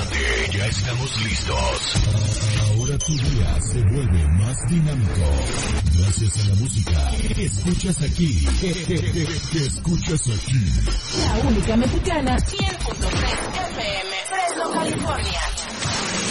Prepárate, ya estamos listos. Ahora tu día se vuelve más dinámico. Gracias a la música que escuchas aquí. Que escuchas aquí. La única mexicana 100.3 FM, Fresno, California.